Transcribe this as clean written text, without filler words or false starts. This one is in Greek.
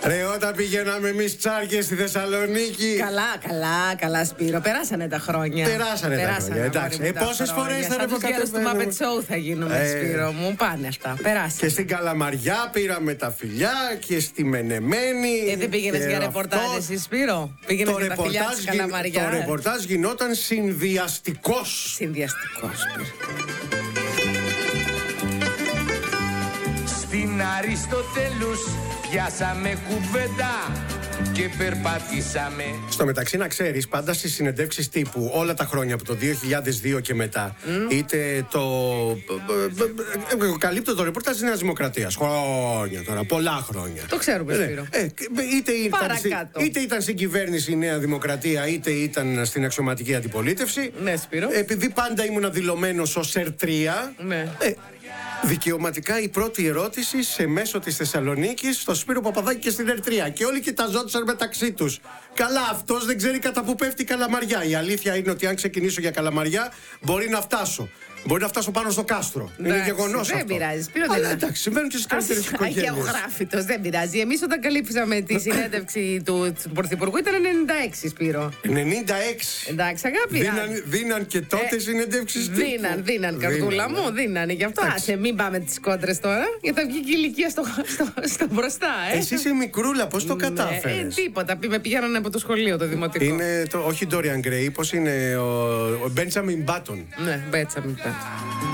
Ρε, όταν πηγαίναμε εμείς τσάρκες στη Θεσσαλονίκη. Καλά, Σπύρο. Περάσανε τα χρόνια. Περάσανε τα χρόνια. Εντάξει. Πόσες φορές θα ρεπορτάζ του Muppet Show θα γίνουμε, Σπύρο μου. Πάνε αυτά. Περάσανε. Και στην Καλαμαριά πήραμε τα φιλιά και στη Μενεμένη. Δεν πήγαινες για ρεπορτάζ, εσύ, Σπύρο? Πήγαινες για τα φιλιά της Καλαμαριά. Το ρεπορτάζ γινόταν συνδυαστικός. Συνδυαστικός, Σπύρο. Στην Αριστοτέλους πιάσαμε κουβέντα και περπατήσαμε. Στο μεταξύ, να ξέρεις, πάντα στις συνεντεύξεις τύπου όλα τα χρόνια από το 2002 και μετά, είτε το. Καλύπτω το ρεπορτάζ της Νέας Δημοκρατίας. Χρόνια τώρα, πολλά χρόνια. Το ξέρουμε, Σπύρο. Είτε ήταν στην κυβέρνηση η Νέα Δημοκρατία, είτε ήταν στην αξιωματική αντιπολίτευση. Ναι, Σπύρο. Επειδή πάντα ήμουν δηλωμένος ως ΕΡΤΡΙΑ. Ναι. Δικαιωματικά η πρώτη ερώτηση σε μέσο της Θεσσαλονίκης στο Σπύρο Παπαδάκη και στην Ερτρία. Και όλοι κοιταζόντουσαν μεταξύ τους. Καλά, αυτός δεν ξέρει κατά που πέφτει η Καλαμαριά. Η αλήθεια είναι ότι αν ξεκινήσω για Καλαμαριά μπορεί να φτάσω. Μπορεί να φτάσω πάνω στο κάστρο. Είναι γεγονός αυτό. Δεν πειράζει. Σπύρο, αλλά εντάξει, συμβαίνουν και στις καλύτερες οικογένειες. Αγιογράφητος, δεν πειράζει. Εμείς όταν καλύψαμε τη συνέντευξη του Πρωθυπουργού ήταν 96, Σπύρο. 96. Εντάξει, αγάπη. Δίναν και τότε συνεντεύξεις τύπου. Δίναν, καρδούλα μου, δίνανε. Γι' αυτό άσε, μην πάμε τις κόντρες τώρα. Γιατί θα βγει και η ηλικία στο μπροστά, Εσύ είσαι μικρούλα, πώς το κατάφερες? Τίποτα. Με πηγαίνανε από το σχολείο το δημοτικό. Είναι όχι Dorian Gray, πώς είναι ο Benjamin Button. Ναι, Benjamin Button.